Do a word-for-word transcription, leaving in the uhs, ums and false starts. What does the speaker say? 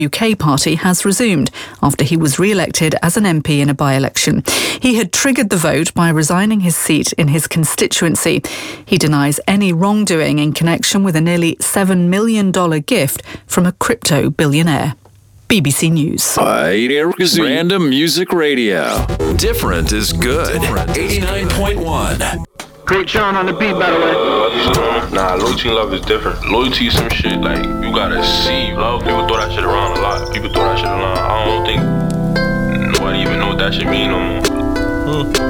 U K party has resumed after he was re-elected as an M P in a by-election. He had triggered the vote by resigning his seat in his constituency. He denies any wrongdoing in connection with a nearly seven million dollars gift from a crypto billionaire. B B C News. Random Music Radio. Different is good. eighty-nine point one. Great John on the beat, by the way. Nah, loyalty and love is different. Loyalty is some shit, like, you gotta see love. People throw that shit around a lot. People throw that shit around. I don't think nobody even know what that shit mean no more. Hmm.